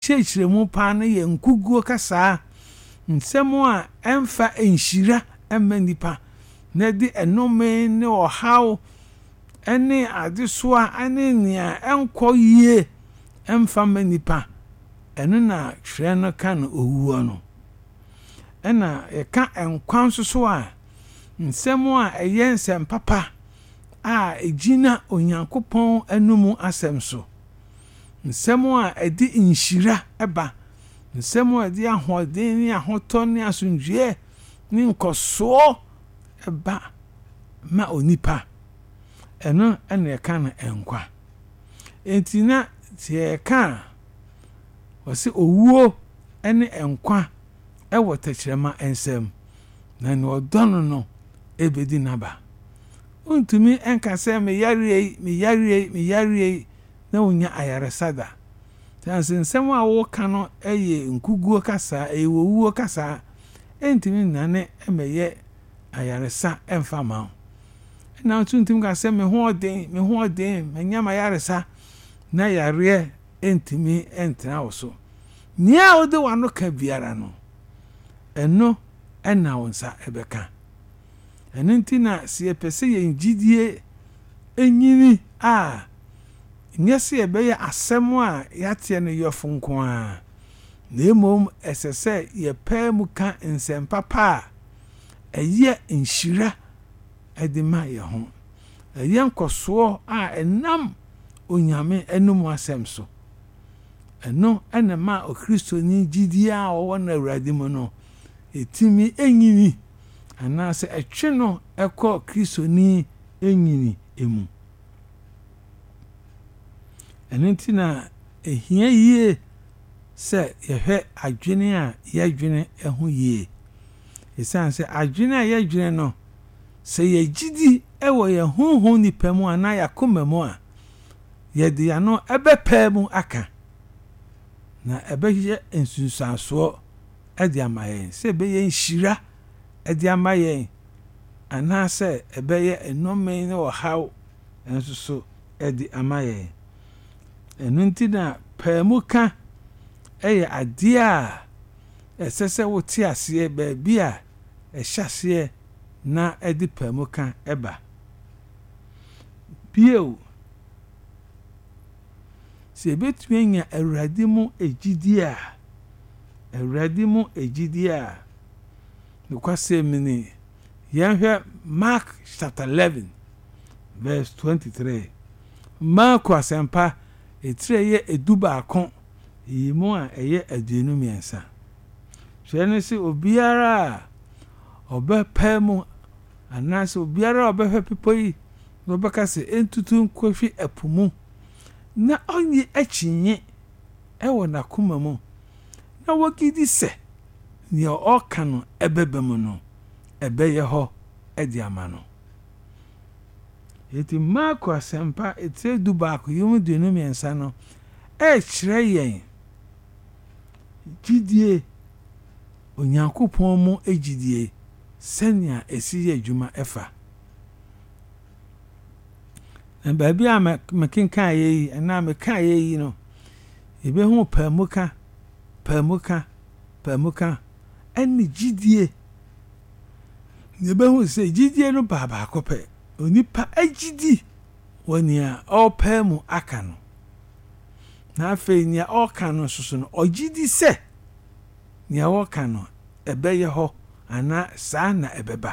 chechiremu pa na ye nkuguo kasa nsemo a emfa enhira emma nipa na di enome ne ohaw ene adesoa ane nia enko yie emfa ma nipa eno na hwere no kan owuo no ena ye ka enkwan so a nsemo a eye nsem papa a ejina onyankopon anumu asem so nsemo a edi inhira eba nsemo a edi ahoden ni ahoto ni asundue ni nkoso eba ma onipa eno ene ka na enkwa entina tie ka wose owuo ene enkwa ewo techirema ensem na ni odono no ebedi naba untumi enka se me yare na unya ayaresada tanse nsem a wo ka no eye nkuguo kasa ewuo kasa entimi nane emeye ayaresa emfa ma na untumi ka se me ho odin manyama ayaresa na yare entimi entra woso nia ode wano ka biara no eno ena wonsa ebeka enentina sie pese ye ngidie enyini a nyese ebeye asemu a yate ne yofunko a na emom esese ye pemu ka nsem papa eye nhira edima ye ho eye nkoso a enam onyame enum asem so eno enema o Kristo ni gidie a wo na awurade mu no etimi enyini anase etwe no ekọ Kristo ni enyini emu enentina ehia yie se yehwe adwene a yedwene eho yie esan se adwene a yedwene no se yegidi ewo ye honhon ni pemu ana yakoma mu a yede ya no ebepemu aka na ebeye ensunsanso edi amaye se beye nhira edi amaye anase ebeye enome ne ohaw enso so edi amaye enuntina pemuka eye ade a esese wote ase ba bia ehyase na edi pemuka eba bio se betumi nya awurade mu ejidi a nukwase mini yanhwe Mark chapter 11 verse 23 Mark asempa etireye eduba akon yimu a eye aduenu miensa hwene se obiara obepemu anase obiara obehwe pipoyi no bekase entutu nkohwe apumu na onye achinye ewo na kuma mu na wogidi se ni oka no ebebemu no ebeye ho edi amano eti Marko asempa etre dubako yimu denu miensa no kire yen gidie onyankopon mu egidie senia esiye adwuma efa na baabi a mekenka yeyi na meka yeyi no ebe hu pamuka eni gidie ebe hu se gidie no baba akope onipa agidi wonia opemu aka no na afi nia oka no soso no ogidi se nia oka no ebeye ho ana saa na ebeba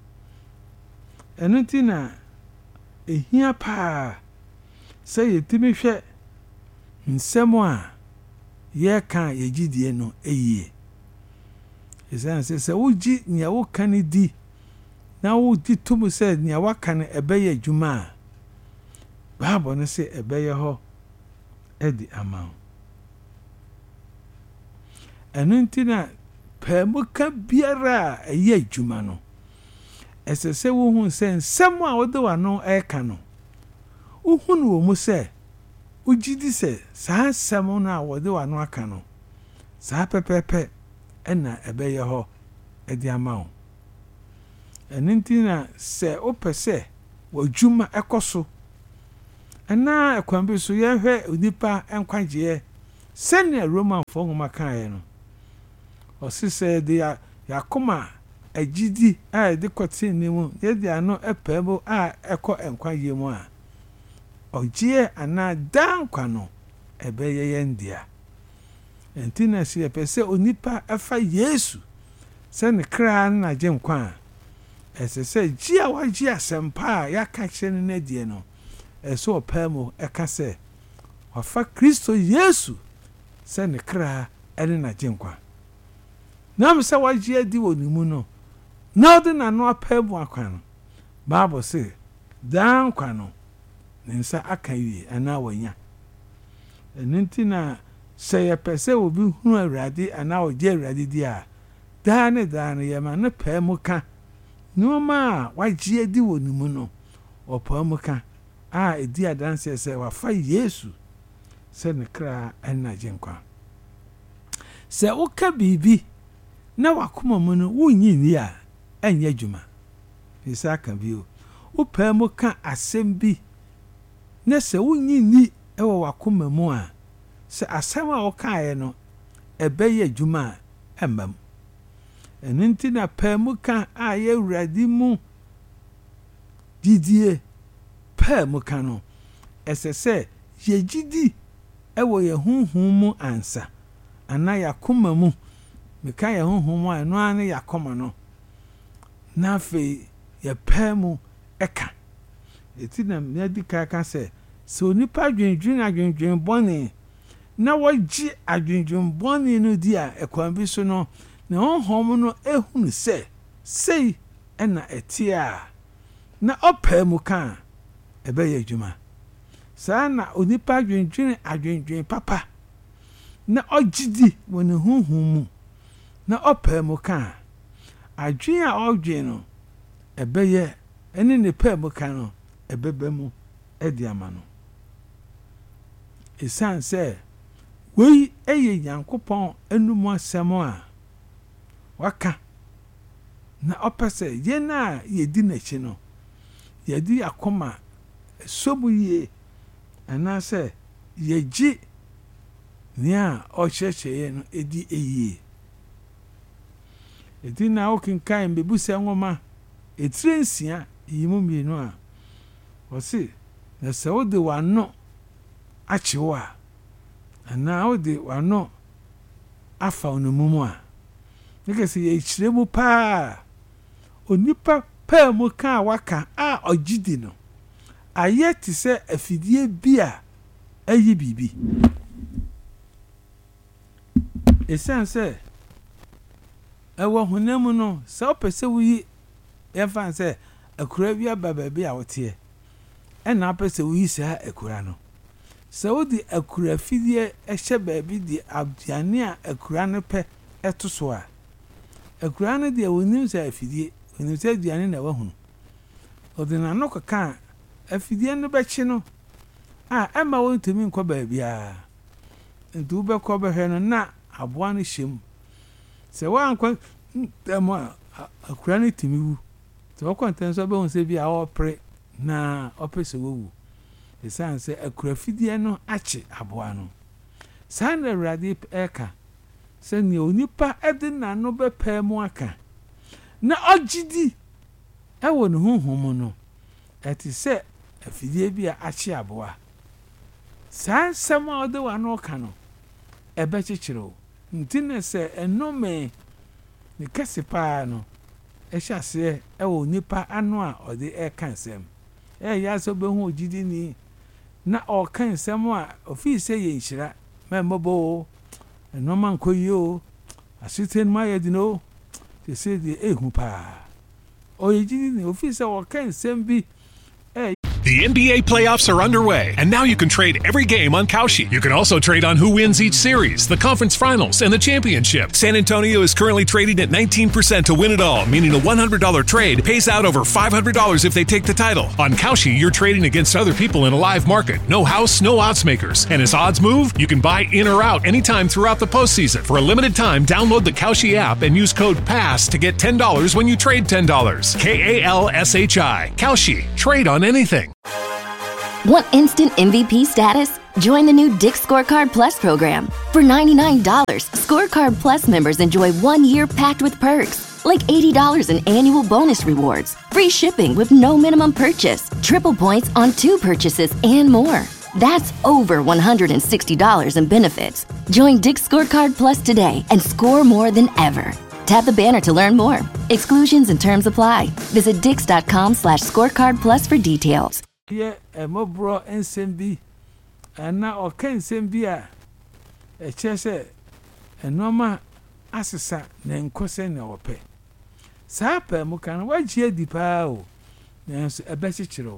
enuntina ehia pa se yetimi hwe nsemo a ye kan yegidie no eyie esan se wogi nia wo kan di na wo di tumu se nia waka ne ebeye adwuma Bible no se ebeye ho edi ama enuntina pemuka biara eye adwuma no esese wo hu se nsem a wode wano eka no uhunu wo mu se ugidi se saa nsem na wode wano aka no saa pepepe ena ebeye ho edi ama enuntina se opese wadwuma ekoso ana ekwambe so yehwe onipa enkwaje sɛnea Roman fo nwoma kae no ɔsi sɛ de yakoma agidi a de kɔte ne mu de ano epebo a ɛkɔ enkwaye mu a ɔgye ana dankwa no ɛbɛyɛ yendia entina si epese onipa ɛfa Yesu sɛ ne kra na gye nkwa a ɛsɛ gye a wagye asɛmpa a yaka kyerɛ ne nadie no ɛsɛ ɔpɛmo ɛka sɛ wafa Kristo Yesu sɛ ne kra ɛne na gye nkwa nam sɛ wagye adi wɔ ne mu no na ɔde na no apɛmo akwa no Bible sɛ dankwa no ne nsa aka wie ana wanya enuntina sɛ yɛpɛsɛ obi hunu Awurade ana ɔgye Awurade di a daa ne yɛma ne pɛmo ka noma a wagye adi wɔ ne mu no ɔpɛmo ka a edi adanse sɛ wafa Yesu sɛ ne kra ɛna gye nkwa sɛ woka bibi na wakoma mu no wunyi ni a ɛnyɛ dwuma bisa ka bio wopɛmo ka asɛm bi na sɛ wunyi ni ɛwɔ wakoma mu a sɛ asɛm a wokae no ɛbɛyɛ dwuma a ɛmbam ɛnunti na pɛmo ka a yɛ Awurade mu didie pɛmo ka no ɛsɛ sɛ yɛgidi ɛwɔ yɛ honhom mu ansa ana yakoma mu meka yɛ honhom mu a no ane yakoma no na fe yɛ pɛmo ɛka etina medika ka sɛ onipa adwendwen bɔne na wɔgye adwendwen bɔne no di a ɛkwan bi so no na honhom no ehunu sɛ sei ɛna ɛte a na ɔpɛmo ka ɛbɛyɛ adwuma saa na onipa adwendwen papa na ɔgyidi wɔ ne honhom mu na ɔpɛmo ka adwen a ɔdwen no ɛbɛyɛ ɛne ne pɛmo ka no ɛbɛbɛ mu ɛdi ama no esan sɛ wei ɛyɛ Nyankopɔn enum asɛm a waka na ɔpɛ sɛ yɛn a yɛdi n'akyi no yɛdi akoma sobu yie anasɛ yɛgye nea ɔkyerɛkyerɛ no edi eyie edi na okinkan bebusa nwoma etire nsia yimu mienu a wɔsi na sɛ wode wano akyewo a ana wode wano afa onomumu a nekese yɛkyerɛ mu paa onipa pɛmo ka waka a ɔgyidi no ayɛ te sɛ afidie bi a ayi bibi esan sɛ ɛwɔ honam no sɛ ɔpɛsɛ wuyi yɛfa sɛ akura bi aba baabi a woteɛ ɛna apɛsɛ wuyi saa akura no sɛ wodi akura fidie ɛhyɛ baabi di aduane a akura no pɛ ɛto so a akura no deɛ wonim sɛ afidie wonim sɛ aduane na wahunu ɔde na no kaka afidie no bɛkye no a ɛma wontumi nkɔ baabi a ntu bɛkɔ bɛhwɛ no na aboa no hyɛm sɛ wankɔ dɛm a akura no tumi wu sɛ wɔkɔ ntɛn so bɛhu sɛ bi a ɔpere na ɔpɛ sɛ wɔwu esan sɛ akura fidie no akye aboa no saa na Awurade ɛka sɛ ne onipa ɛde n'ano bɛpɛ mu aka na ɔgyidi ɛwɔ ne honhom no ɛte sɛ afidie bi a akye aboa saa nsɛm a ɔde wano ka no ɛbɛkyekyerɛw nti na sɛ ɛnome ne kɛse paa no ɛhyɛ aseɛ ɛwɔ nipa ano a ɔde ɛka nsɛm ɛyɛ asɛ bɛhu ogyidi ni na ɔka nsɛm a ofi sɛ yɛ nhyira mɛmbɔbɔ ɛnoma nkɔyi o asiten ma yɛ dino sɛ de ehu paa ɔyɛ gyidi ni ofi sɛ ɔka nsɛm bi. The NBA playoffs are underway, and now you can trade every game on Kalshi. You can also trade on who wins each series, the conference finals, and the championship. San Antonio is currently trading at 19% to win it all, meaning a $100 trade pays out over $500 if they take the title. On Kalshi, you're trading against other people in a live market. No house, no odds makers. And as odds move, you can buy in or out anytime throughout the postseason. For a limited time, download the Kalshi app and use code PASS to get $10 when you trade $10. KALSHI. Kalshi. Trade on anything. Want instant MVP status? Join the new Dick Scorecard Plus program. For $99, Scorecard Plus members enjoy 1 year packed with perks, like $80 in annual bonus rewards, free shipping with no minimum purchase, triple points on 2 purchases, and more. That's over $160 in benefits. Join Dick Scorecard Plus today and score more than ever. Tap the banner to learn more. Exclusions and terms apply. Visit dix.com/scorecard plus for details. Yeah, mobro nsmb. And now nsmb a chese a normal asesa na nkose na ope. Saa pa mu kan wagye di pa o. Na so ebechichiro.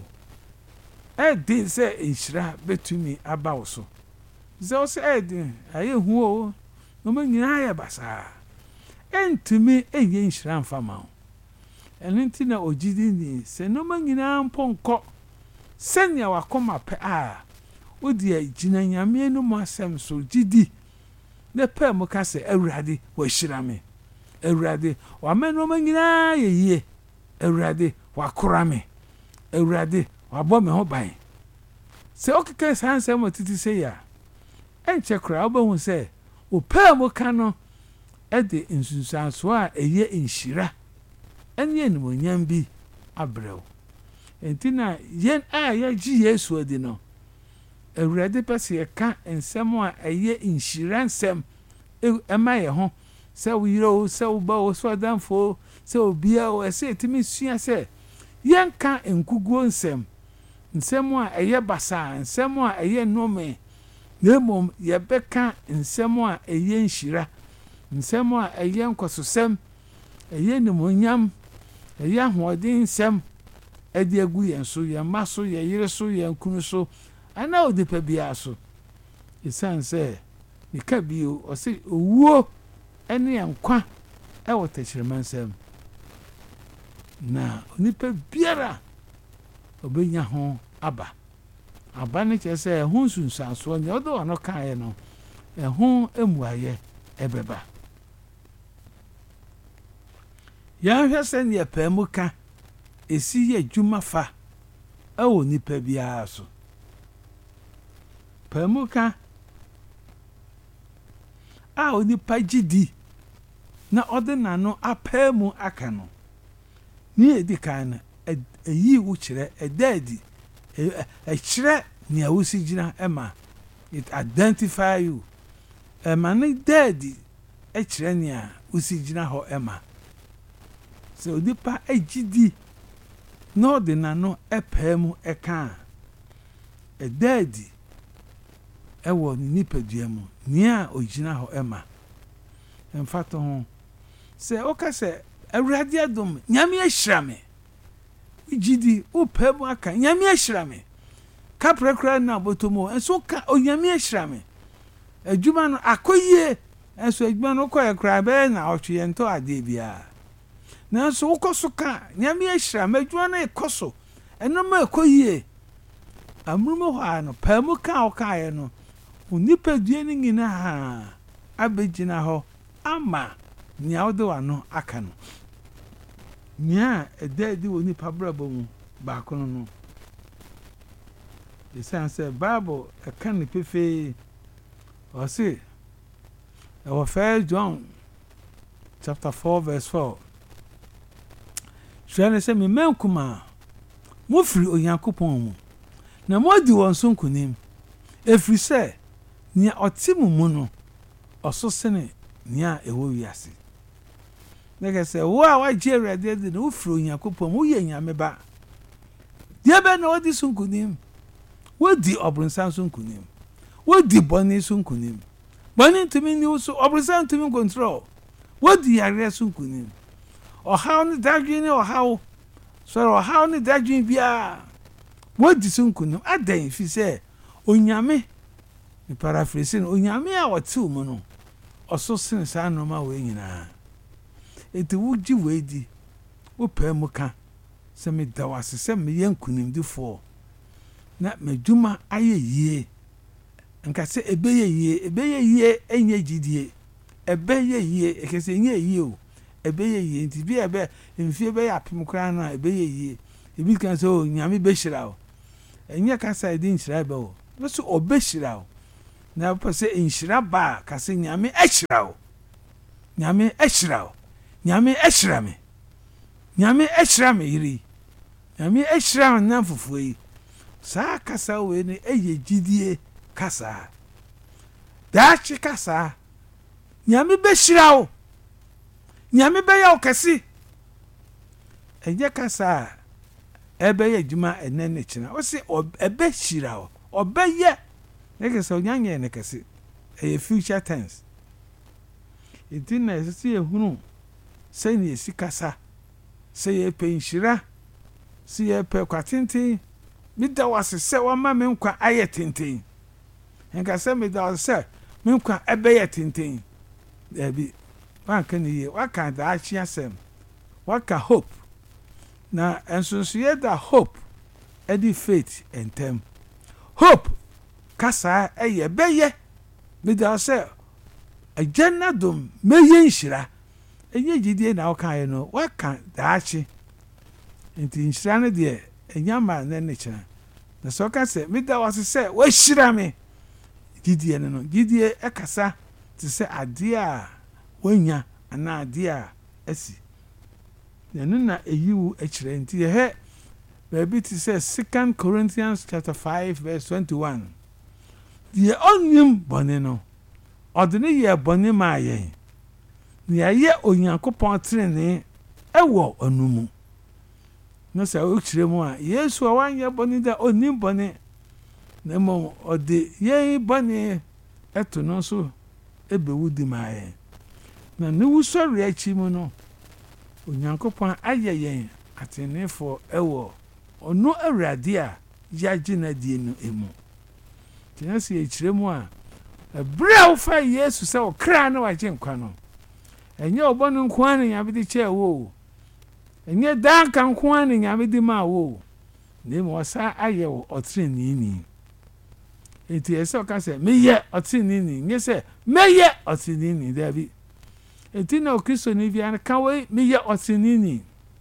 Din se inshira betumi abawo so. Zo se din aye hu o. No ma nyina ya basa. Entumi enye inshira mfama o. Enti na ogidi ni se no ma nyina mponko. Senya wakoma pe odi agina nyame no mo asem so gidi. Ne pe mu ka se awurade wa hira me. Awurade wa meno ma nyina ye. Awurade wa kora me. Awurade wabɔ me ho ban. Se okeke sanse mo titi se ya. Enche kra obahu se o pa mo ka no de insunsanso a eye inhira. Enye no nyam bi abrew. Entina yen a ya gi Yesu adi no. Awurade pese ye ka ensem a eye inhira nsem ema ye ho. Se wo yiro se wo ba wo so danfo se obia o se etimi sua se yen ka enkuguo nsem. Nsem a eye basa, nsem a eye nome. Nemom ye beka nsem a eye nhira. Nsem a eye nkososem. Eye nimonyam. Eye ahoɔden nsem. Edi agu yen so, yen maso, ye yire so, yen kunu so. Ana odipa bia so. Isan se ni ka bio o se owuo ene yankwa e wotachirema nsem. Na onipa biara obenya ho aba ne chese ho nsunsanso ne odo ono kae no ho emuaye ebeba ya hwese ne pamuka esi ye dwuma fa awo nipa biara so pamuka onipa gidi na odena no apamu aka no ni edikana eyi wo kire edadi kire ni awusi gina ema it identify you ema ni daddy kire ni a usi gina ho ema so odipa agidi no de na no epemu eka edadi ewo ni nipadua mu ni a ogina ho ema emfato ho se okase awurade adom nyame ahyira me gidi upemu aka nyame ahyira me kaprekra na botomo enso ka onyame ahyira me adwuma no akoyie enso adwuma no koye kra be na otwe nto ade bia na enso ukoso ka nyame ahyira me adwuma no ekoso eno ma akoyie amrumo ho no pemu ka okaye no unipa due ni nyina ha abegina ho ama nya odo no aka no nya edadi woni pabrabo mu ba kono no isan se bible kan pefe o se o 1 John chapter 4 verse 4 shane se me menkuma mo firi onyankopon mu na mo di won so nkunim efiri se nya otimu mu no oso sene nya ewo wiase nege se wo a wagye rede de no firi onyankopon mu ye nyame ba die be na odi sunkunim wodi obrunsan sunkunim wodi boni sunkunim boni ntumi ni uso obrunsan ntumi control wodi yare sunkunim o haw ni dagwini o haw so o haw ni dagwini bia wodi sunkunim adan fi se onyame ni paraphrase onyame a woti mu no oso sin sa no ma we nyina eti wuji wedi wo pemu ka se me dawase se me yankunim difo na meduma aye yie nka se ebeye yie enye gidie ebeye yie ekese enye yie o ebeye yie nti bi ebe mfie be yapem kra na ebeye yie ebi kan so nyame be hyira o enye kasa edi nhyira ba o so obehyira o na pese nhyira ba kasa nyame ahyira o nyame ahyira o nyame ahyira me nyame ahyira me yiri nyame ahyira na fufuo yi saa kasa we ne eye gidie kasa daachi kasa nyame behyira o nyame beya o kesi enye kasa ebeye juma enene china o se ebehyira o obeye neke so nyanye ne kesi e future tense itina esi ehunu se ni esi kasa se ye penhyira se ye pe kwatenten mi da wase se wa ma me nkwa aye tenten enka se mi da wase se me nkwa ebeye tenten ebi wanka ni ye waka da achi asem waka hope na ensonso ye da hope edi faith entem hope kasa eye beye mi da wase agena dom meye nhyira enye gidie na waka ye no waka da achi nti nhyira ne de enyama na ne kyena na so ka se mi da wase se wa hyira me gidie no gidie ekasa ti se ade a wanya ana ade a asi na nuna eyiwu ekire nti he baby ti se 2 Corinthians chapter 5 verse 21 die onyim bone no odene ye bone ma ye ni aye onyankopon trene ewo onumu no sa o kire mu a Yesu a wanye bone da onim bone na mo ode ye bone eto no so ebewudi ma ye na ne wusori achi mu no onyankopon aye yen atenefo ewo ono awrade a yagye na die no emu tinasi ekire mu a ebra ufa Yesu se o kra na wagye nkwa no enye obonu nkwa ne nyabidi che wo enye danka nkwa ne nyabidi ma wo ne mo sa aye wo otrenini enti ese o ka se meye otrenini nye se meye otrenini dabi enti na Kristo ni bia ka we meye otrenini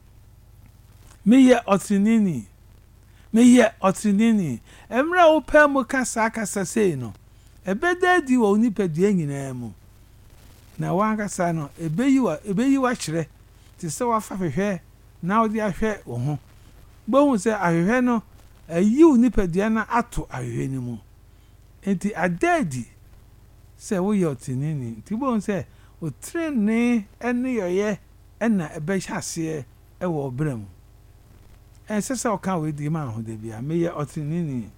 meye otrenini meye otrenini emra wo pa mu kasa sei no ebeda di wo nipadua nyina mu na wankasa no ebeyi wa kyere ti se wa fa hwehwe na wo di ahwe wo ho bohu se ahwehwe no ayi wo nipadua na ato ahwehwe ni mu enti adadi se wo ye otinini ti bohu se o trene ene yoye ena ebe hyase e wo bram sese o ka we di ma ho de bia meye otinini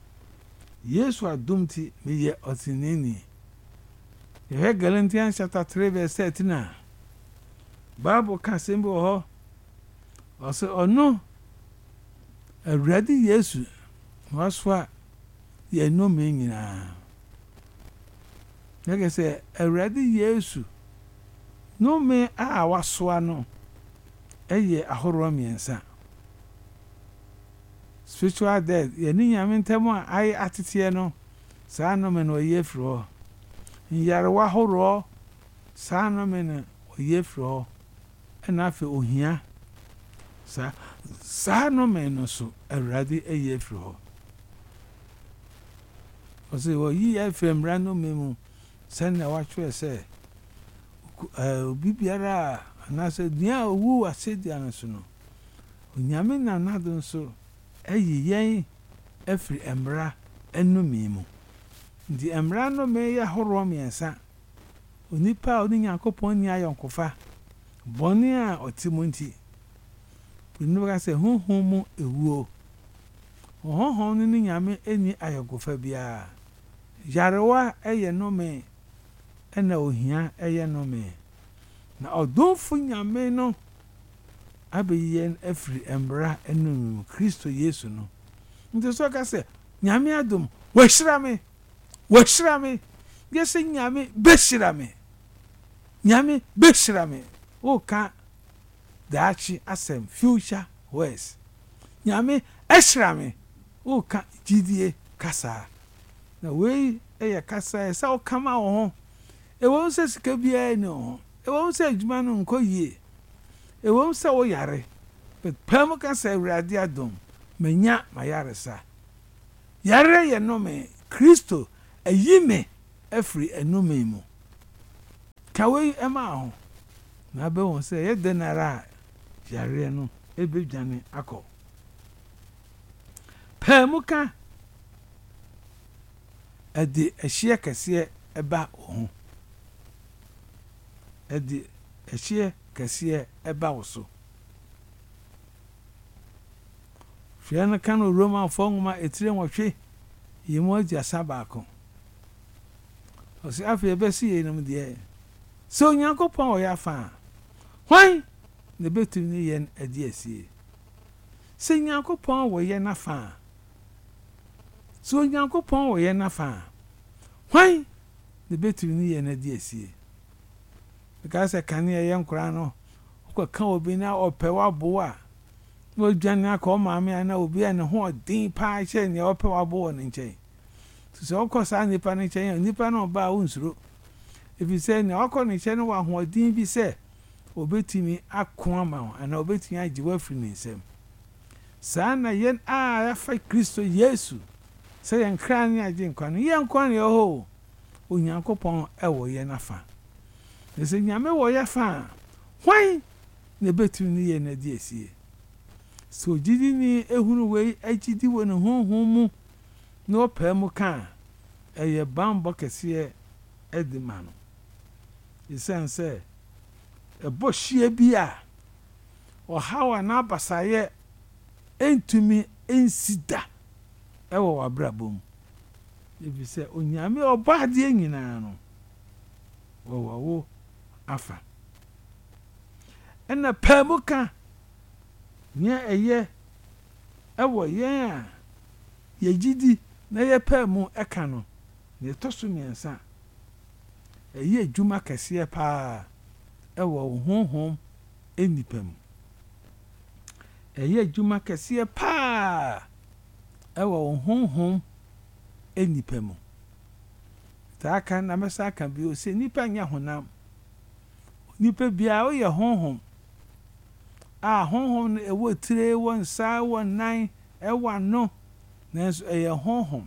Yesu adumti meye otinini ye Galatians chapter 3 verse 13 Bible ka sembo ho o se ono awradi Yesu waswa ye no me nyina nege se awradi Yesu no me a waswa no eye ahoro miensa spiritual death ye ni nyame ntemo ai atete no saa no me no ye fro nyare wa horo saa no me no ye fro na fe ohia saa no me no so awrade eye fro o se wo yi fm random me mu sen na wa chwe se bibiara na se dia owu asedia no so no onyame na nado so eyi yen afri emra enumi mu ndi emra no me ya horo miensa onipa oninyankopon ni ayonkofa boni a otimunti binu ga se honhom mu ewuo honhom ni nyame eni ayonkofa bia yarewa eye no me ena ohia eye no me na odonfu nyame no abeyen afri embra enum Kristo Yesu no nti so ka se nyame adom washira me yesi nyame beshira me o ka daachi asem future words nyame eshira me o ka gidie kasa na we eye kasa esa o kama wo ewo se sika bia ni ho ewo se adwuma no nkoyie ewo se wo yare but pam ka se awrade adom manya mayaresa yare ye no me Kristo ayime afri enome mu kawe ema ho na be won se ye denara yare no ebedwane akọ pamuka ade ehye kese eba ho ade ehye kese eba woso fiana kanu Roman fongma etire nwotwe yimo aja sabako osi afi ebesi yenum de so Nyankopon o ya fa hwan ne betumi yen ade asie se Nyankopon wo ye na fa so Nyankopon wo ye na fa hwan ne betumi yen ade asie because kan ye nkura no ko kan obi na opewa boa no dwane aka o maame ana obi ane ho odin pa che ne opewa boa ne nche so okosa nipa ne nche nipa no ba unsuro ebi se ne okọ ne nche no wa ho odin bi se obetimi akọ ama ana obetimi ajiwa firi ne nsem sana yen ya fa Kristo Yesu se yen kra ne age nkwa no yen nkwa ne ho Onyankopon ewo ye na fa ne se nyame wo ye fa hwan ne betimi ye na di esie so jidi ni ehunu we agidi wo ne honhom mu no pamu kan eye bambo kese edima no isense ebohie bia o hawa na basaye entumi ensida ewo wabrabom ebi se onyame obade nyina no wo afa ena pamuka nya eye ewo yen a yegidi na ye pamu eka no ne toso miensa eye adwuma kese pa ewo honhom enipam eye adwuma kese pa ewo honhom enipam ta kan na mesa kan bi o se nipa nya honam nipa bia o ye honhom honhom ewo tire won sa won nan ewa no nanso eye honhom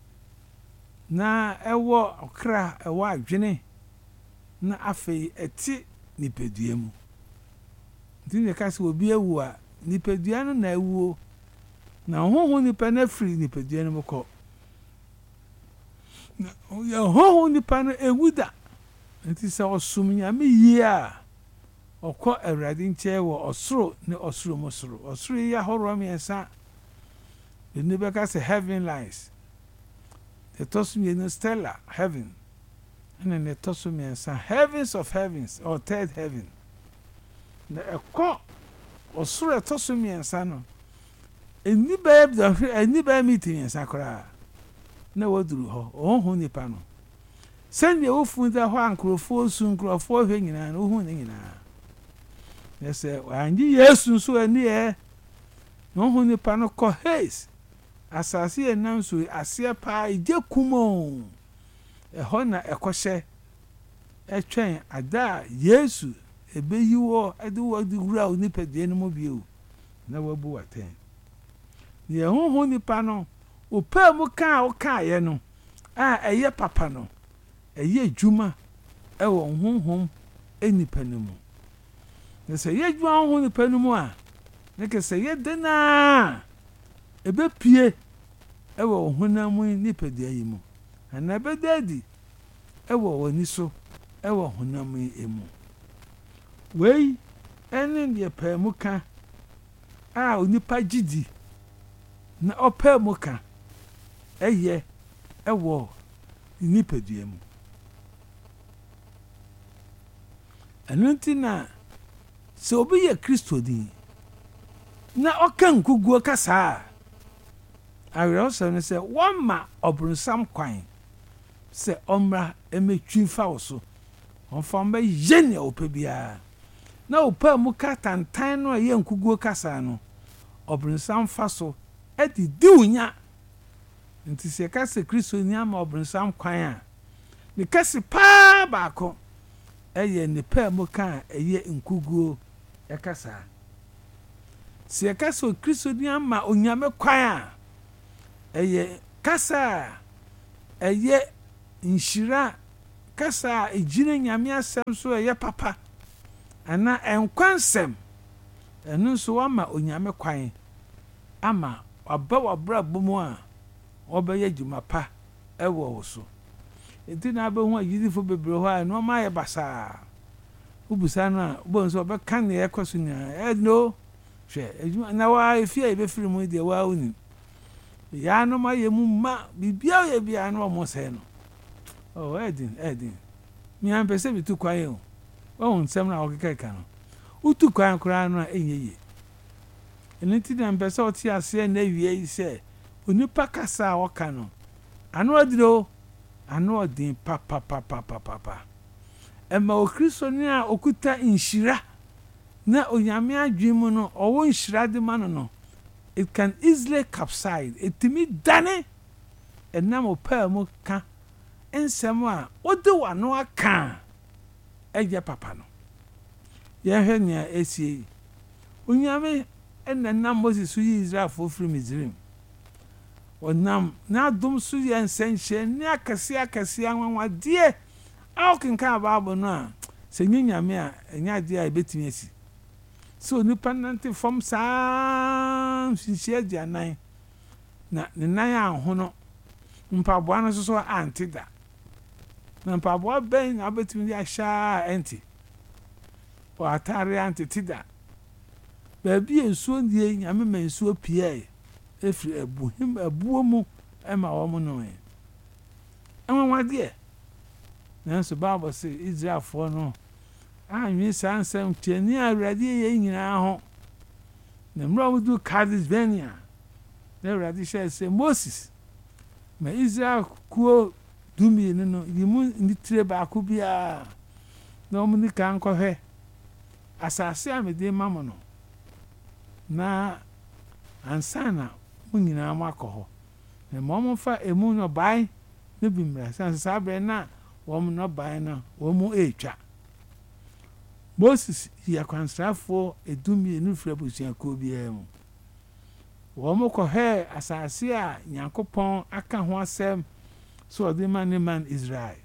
na ewo okra ewo adwene na afei eti nipadua mu ndine kase obi ewu a nipadua no na ewu na honhom nipa na free nipadua no mko na ya honhom nipa no ewuda nti se osum nyame yie a okọ Awurade nche wo osoro ne osoro mosoro osoro ya horo miensa the beka se heaven lies the tosum ye no stellar heaven and the tosum miensa heavens of heavens or third heaven na ekọ osoro tosum miensa no eni ba meeting miensa kora na woduru ho ohun nipa no send wo funda ho ankrofo sun krofo hwe nyina no ohun ne nyina yes anji Yesu so ani no ohun nipa no ko haze asase enam so asia pa ije kumo ho na ekohye etwen ada Yesu ebeyiwo aduwo digura onipa de no bio na wabu waten ye honhom nipa no opa mu ka o ka ye no eye papa no eye dwuma ewo honhom enipa no mu ne se ye dwuma honhom nipa no mu a ne ke se ye dena ebe pie ewo honam nipa de ayi mu ana be dadi ewo wani so ewo honam emu wei ene de pa mu ka onipa gidi na opa mu ka eye ewo nipa de emu anuntina se obi ye Kristo din na okan kuguo kasa awere so ne se woma obrunsam kwan se omra emetwi fa wo so onfa mba yene opebia na opa mu ka tantan no ye nkuguo kasa no obrunsam fa so edi diunya nti se kase Kristo ni ama obrunsam kwan a ne kase pa baako eye ne pa mu ka eye nkuguo ekasa se kase Kristo ni ama onyame kwan a eye kasa eye nshira kasa ejine nyame asem so eye papa ana enkwansem enu so wama onyame kwan ama wabra bomu a obeye jumapa ewo wo so enti na be hu agidifo bebre ho a no ma ye basa ubusa na bo nso be kan ye kwaso nya no hwe ejuma na wa efia e be firi mu de wa uni ya no ma ye mu ma bibia ye bia no mo se no oh edin mi an pese bitu kwaye o nsem na okeka no utu kwan kura no enyeye eniti na pese oti ase na wie ise onipa kasa woka no anu odiro anu odin papa ema okristo ni a okuta inshira na onyame adwemu no owo inshira de ma no it can easily capsize etimi dane enam opa mu ka ensem a ode wano aka eje papa no ye hwe nya esie onyame enna Moses su Israel for free Misraim onam na dum su ye nsenhye ni akase anwanwa de aukinka Bible no a se nyanyame a enya de a betimi asi so nipa nante from sam sinhye de anan na ne nan anho no mpaboa no so antida na mpaboa ben na betimi ya sha enti o atare antitida baby ensuo die nyame mensuo pie efiri ebuhim abuo mu ema wo mu no enwa de nanso Bible say Israel for no anwi sansam tiani awrade ye nyina ho na mra wo du Kadesh Barnea na awrade say Moses ma Israel kuo dumi no yimu ni tire ba ko bia na omu ni kan ko hwe asase amede mamo no na ansana munyina makoho na momo fa emu no bai ne bimra sansa bre na wo mo no bai na wo mu etwa Moses ya kwansrafo edumi enu frabusia ko bia mu wo mo ko he asase a Nyankopon aka ho asem so the man Israel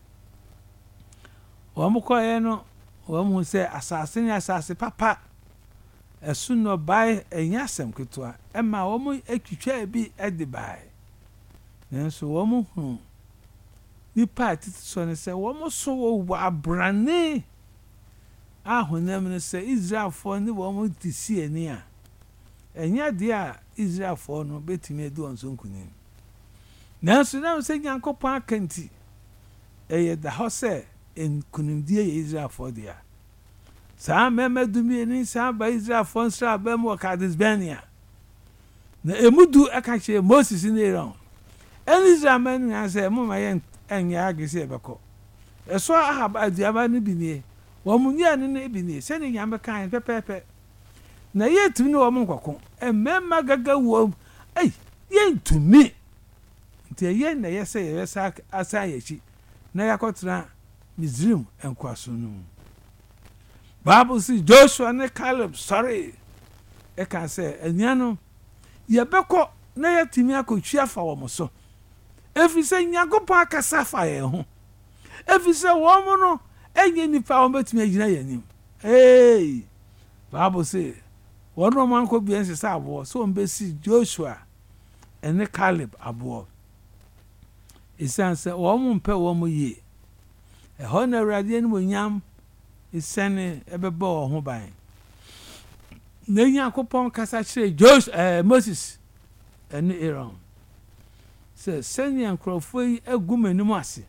wo mo ko ye no wo mo se asase ni asase papa esu no bai enyasem ketwa ema wo mo etwitwa bi edibai nanso wo mo hu ni party so ne se wo mo so wo abrane ahunam ne se Israel for ni wo mo disi ani a enya de a Israel for no betimi edu onso nkunim nanso na se Nyankopon akanti eye da hose en kunimdie Israel for dia sa memedumi ni sa ba Israel for nsra ba mu Kadesh Barnea na emudu akache Moses ni ron en Israel man na se mu maye enya agese beko eso ahaba adiaba ni binie wo mu nya ni binie se ni nyame kan pepepe na yetumi ni wo mu nkoko emema gaga wo yentumi nti ye na yese yesa asa yechi na yakotra Misraim enkwaso no Bible says Joshua and Caleb sorry e can say enyano ye beko na yetimi akotwa fa wo mo so efi se Nyankopon akasa fa ye ho efi se wo mo no enye nipa wo betimi agina yanim Bible say wo no man ko biense sa abo so mbesi Joshua and Caleb abo isan se wo mo mpe wo mo ye ho na awrade ni mo nyam isene ebebo ho ban na Nyankopon kasa kire Joshua Moses and Aaron se seni ankrofo yi agumanimu ase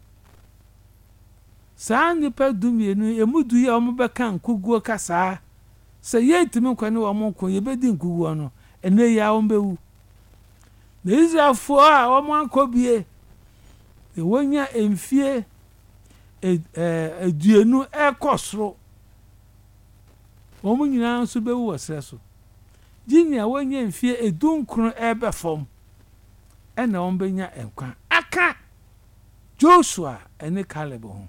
sa nipa dumienu emudu ye omo beka nkuguo kasa se yetimi kwani wo mo ko ye bedi nkuguo no ene ya wo mbewu na Israelfo a wo mo ankobie e wonya emfie eduenu ekosro wo mo nyina nso bewu wasre so ginia wonya emfie edunkru ebefom ena wo benya enkwa aka Joshua ene Caleb ho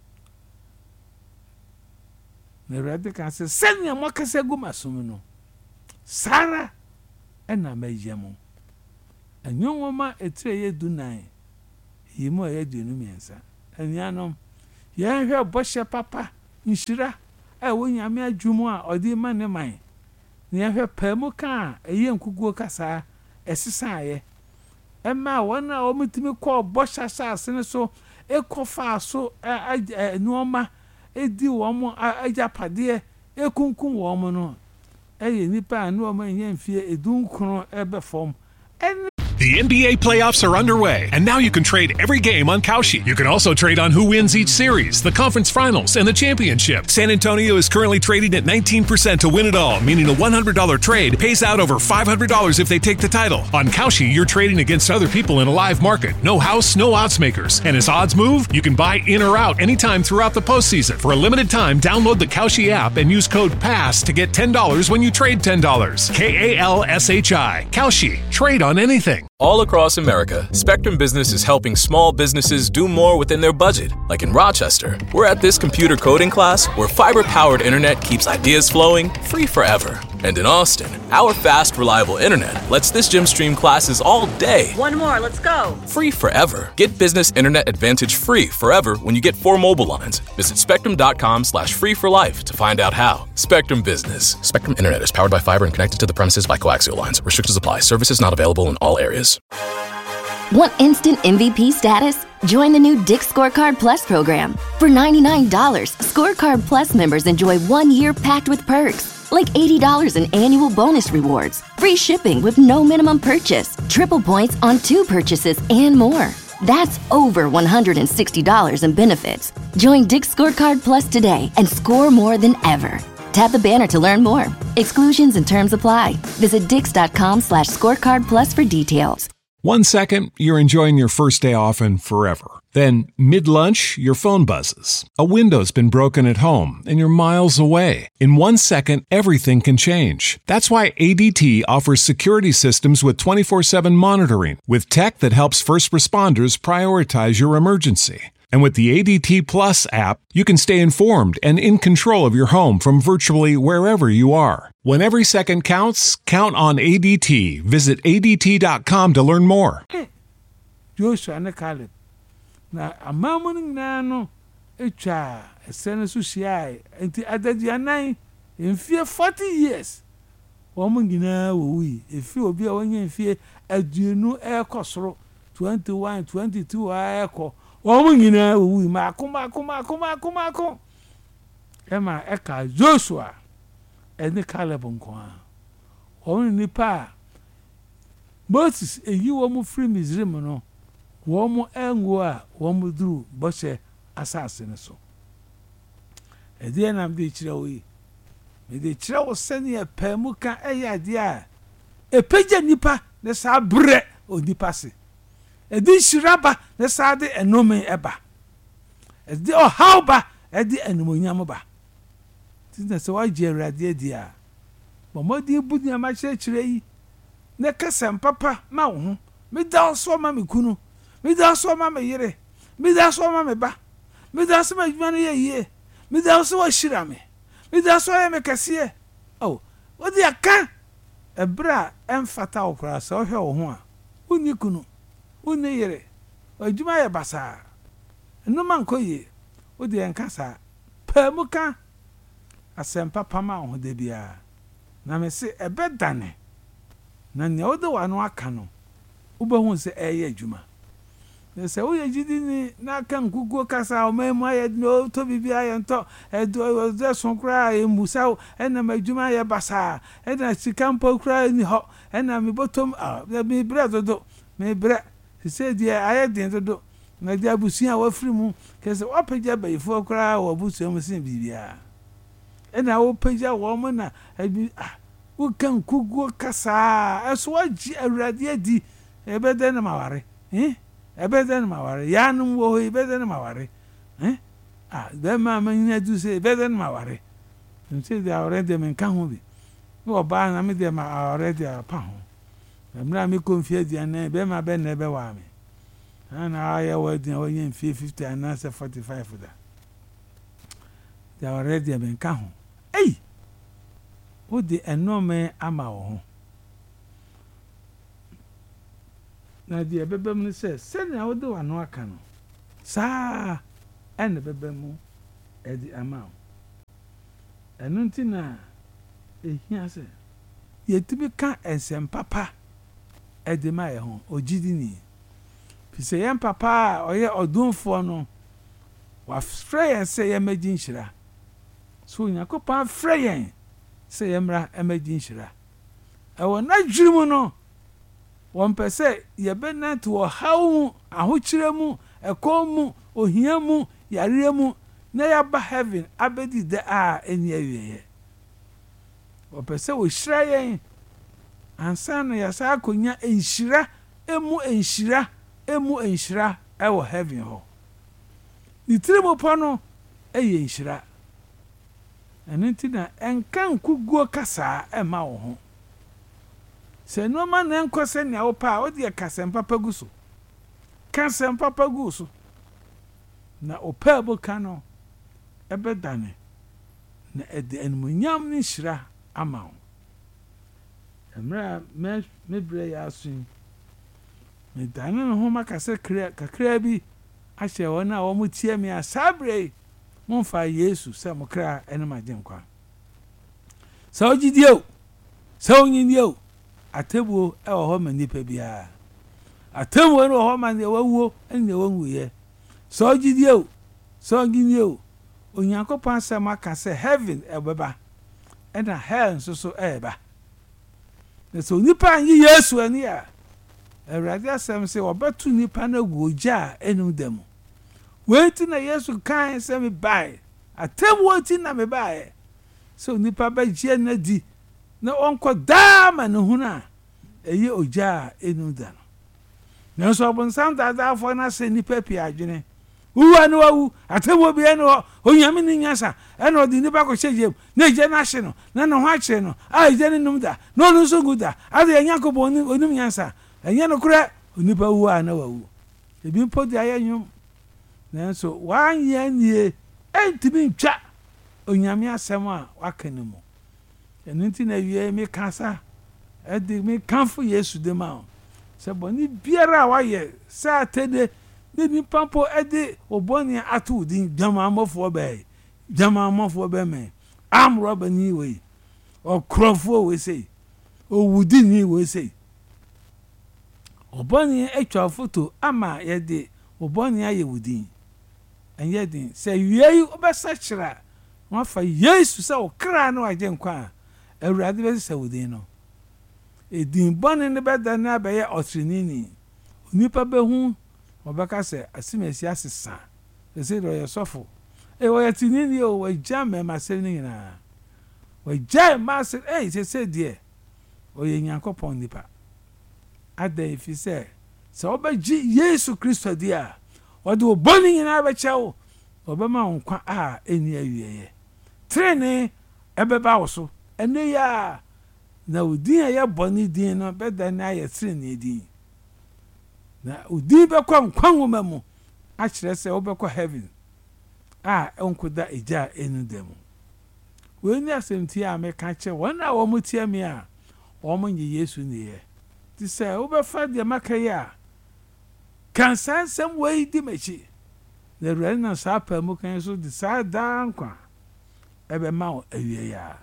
na radical se senya mwakase gumasum no Sara ena mayemu Anyongoma etire ye dunan yimo ye dunu miensa anianom ye hwe boshe papa nshira wonyame adwumu a odi ma ne man ne hwe pamu ka eye nkuguo kasa esisaaye ema wona omutimi ko boshe asase ne so ekofa so nuoma edi womo ajapade ekunkun womo no eye nipa nuoma nyemfie edunkron ebefom. The NBA playoffs are underway, and now you can trade every game on Kalshi. You can also trade on who wins each series, the conference finals, and the championship. San Antonio is currently trading at 19% to win it all, meaning a $100 trade pays out over $500 if they take the title. On Kalshi, you're trading against other people in a live market. No house, no odds makers. And as odds move, you can buy in or out anytime throughout the postseason. For a limited time, download the Kalshi app and use code PASS to get $10 when you trade $10. KALSHI. Kalshi. Trade on anything. All across America, Spectrum Business is helping small businesses do more within their budget. Like in Rochester, we're at this computer coding class where fiber-powered internet keeps ideas flowing free forever. And in Austin, our fast, reliable internet lets this gym stream classes all day. One more, let's go. Free forever. Get Business Internet Advantage free forever when you get 4 mobile lines. Visit spectrum.com/free for life to find out how. Spectrum Business. Spectrum Internet is powered by fiber and connected to the premises by coaxial lines. Restrictions apply. Services not available in all areas. Want instant MVP status? Join the new Dick's Scorecard Plus program. For $99, Scorecard Plus members enjoy 1 year packed with perks, like $80 in annual bonus rewards, free shipping with no minimum purchase, triple points on 2 purchases, and more. That's over $160 in benefits. Join Dick's Scorecard Plus today and score more than ever. Tap the banner to learn more. Exclusions and terms apply. Visit dix.com/scorecard plus for details. 1 second, you're enjoying your first day off and forever. Then, mid-lunch, your phone buzzes. A window's been broken at home and you're miles away. In 1 second, everything can change. That's why ADT offers security systems with 24/7 monitoring, with tech that helps first responders prioritize your emergency. And with the ADT Plus app, you can stay informed and in control of your home from virtually wherever you are. When every second counts, count on ADT. Visit ADT.com to learn more. Joshua and Caleb. Now, a mammoning nano, a child, a senator, shy, and the other Janai, in fear 40 years. Woman, you know, we, if you will be only in fear, as you know, air costro 21, 22, air call. Woman, you know, we, Marco. Emma, Eka, Joshua, and the Caleb on Quan. Only pa. Moses, a you woman free Miss Rimono. Woman angua, woman drew, Boshe, assassin so. And then I'm the chill. The chill was sending a pemuka a idea. A pigeon nipa, the sabre or dipassi. A dish rubber, the sade and no me eba. As the or howba at the animonyamaba. That's why Jerry dear. But what do you put in my church? Nekasam papa, Mau, me down so mammy kunu, me down so mamma yere, me down so mamma ba, me down so much money a year, me down so a shirame, me down so I make a seer. Oh, what the can? A bra and fatal grass or her one. Unikunu, Unere, or Jumaya Bassa. No man coye, what the encassa, Permuka. A sem papa ma ho de bia na me se e bedane na ne odo wa no aka no ubehu se eye adwuma ne se wo ye gidi ni na aka nkuguo kasa o memu aye no to bibia ye nto edo ze sonkra e musa e na madwuma ye basa e na sikampo kra ni ho e na me botom me bre dodo me bre se die aye den dodo na dia busia wa firi mu kese opagya bayifo kra wa busia mu sin bibia. And I will pay your woman. Who can cook cassa as what a radiati a better than my worry, eh? A better than my worry. Yanum will be better than my worry, eh? Ah, then mamma do say better than my worry. And say they are already in Kamubi. No, by I made them already a pound. I'm not me confused and Bema Ben never want me. And I award in 50 and answer 45 for that. They are already in Kamu. Hey! What the enorme ama ho. na de bebem ne se na wo de wano aka no saa ene bebem edi ama enu nti na ehia se yetibi ka ensem papa edi ma ye ho ogidi ni pise yem papa oye odunfo no wa frey se ye magin hira so Nyankopɔn frey yen se ye mra emagin hira ewo na dwirimu no won pese ye benat wo hawu ahokyire mu ekomu ohia mu yare mu na ya ba heaven abedi de a eni awieye wo pese wo hira yen ansa no ya sa akonya enhira emu enhira ewo heaven ho ni tirimo po no eye enhira enenti na enkan kuguo kasa ema wo ho se no ma na enkose ne wo pa o de kasem papa guso kasem papa guso na opa boka no ebedane na ede enmunyam ni hira ama wo emra me bre ya asun me dane no ho makase kakra bi ahye wona wo mutie me asabre momfa Yesu se mokra ene magenkwa sa ogidio sa onyidio atebuo ewo ho manipa bia atebuo no ho man wawuo ene wonwuye sa ogidio sa onyidio Onyankopɔn asɛm aka se heaven ebeba ena hell so eba na so nipa anyi Yesu ani a Awurade asɛm se obetu nipa na guoja enum demu wenti na Yesu kan se me bai atebuo ti na me bai so nipa ba gie na di na onko dama ne huna eye oja enum da no na so obonsam dada fo na se nipa pi adwene uwa no wawu atebuo bi eno onyame ni nyasa eno odi nipa ko hyejem na je na hye no na no ho akye no a je ne num da no no so guda ade Yakobon onum nyasa enye no kura onipa uwa na wawu ebi podi ayanyum na so wanye nie entimi ntwa onyame asem a wakanimu enunti na wie me kasa edi me kanfo Yesu de ma se boni biara waye sa tede ni pampo edi oboni atu din jamamofo be me am roba ni we o krofo we say o wudi ni we say oboni etwa foto ama ye de oboni aye wudi enye din se wiei obesa kira wa fa Yesu se o kra na agenkwa Awurade be se wudi no edin boni ne beda na be ye otrinini onipa be hu obeka se asimesi asesa se do ye sofo wo yatinini o wajame maseni nyina wajame mas se die o ye Nyankopɔn nipa adai fi se obaji Yesu Kristo dia wode oboni nyina be chewo obema nkwa a eni awieye trene ebeba wo so ene ya na udin ya boni din no beda na ya trene din na udi be kwa nkwanwoma mu a kire se obekwa heaven a onkoda eja enu demu we ni asemti a me ka che wona wo mutie me a wo munye Yesu niye ti se obefa de makaye a kan sansem we di mechi na ruan na sa pa mu kan so di sa dankwa ebe ma o awie ya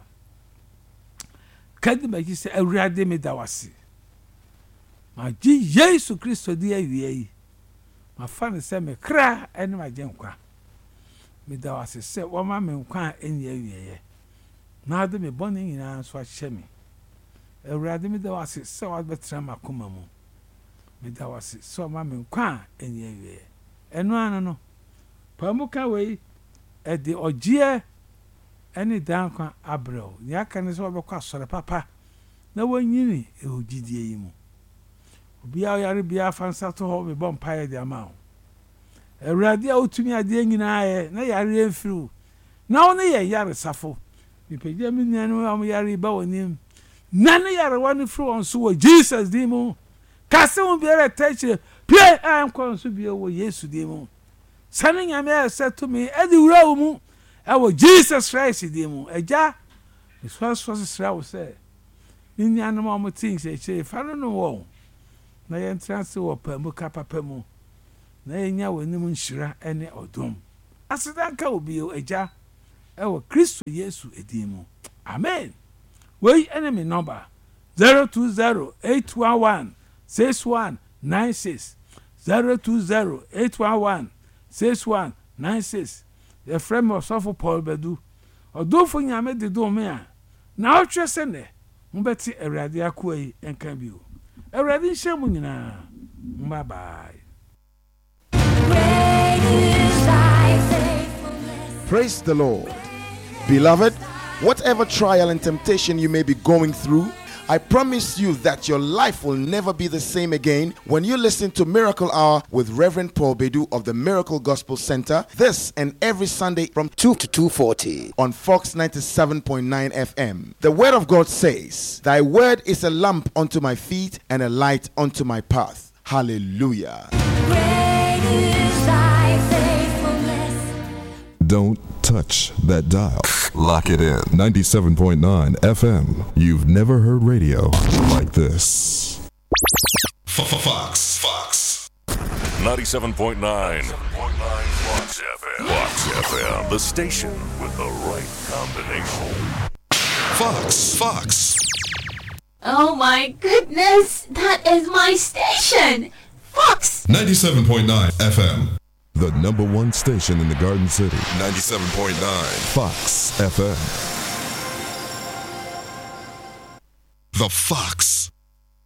kadi mechi se Awurade me dawasi ma ji Yesu Kristo di awie yi ma fa ne se me kra ene ma genkwa me dawasi se wo ma me nkwa eni awie ye na ade me boni nyina so ahye me Awurade me dawasi se wa betra makoma mu me dawasi so ma me nkwa eni awie eno anu no pamuka we ede ogie eni dankwa abrel ni aka ne so obekwa sore papa na wanyini e ogidie yi mu obi a yare bia fansa to ho me bom pae de ama Awurade a otumi ade nyina ye na yare emfiru na woni ye yare safo mi pegya mi nanu am yare ba wonim na ne yare wani fru on so wo Jesus di mu kase won biere tachi pie an kon so bie wo Yesu di mu sane nyame aseto me edi wura wo mu e wo Jesus Christ di mu eja so sra wo se ni nyanum am tin se che fa no wo na yentra se wo pamuka papa mu na yenya wanim nhyira ene odom asedanka obi eja ewo Kristo Yesu edimu amen we enemy number 020811696 020811696 the frame of Sofo Paul Bedu odofo nyame de do me a na otwe se ne mbeti Awurade akoyi enka bio Awurade nhyemu nyina bye bye. Praise the Lord. Beloved, whatever trial and temptation you may be going through, I promise you that your life will never be the same again when you listen to Miracle Hour with Reverend Paul Bedu of the Miracle Gospel Center, this and every Sunday from 2 to 2:40 on Fox 97.9 FM. The Word of God says, "Thy word is a lamp unto my feet and a light unto my path." Hallelujah. Don't touch that dial. Lock it in. 97.9 FM. You've never heard radio like this. Fox. 97.9. Fox FM. Fox FM. The station with the right combination. Fox. Oh my goodness, that is my station. Fox. 97.9 FM. The number one station in the Garden City. 97.9 Fox FM. The Fox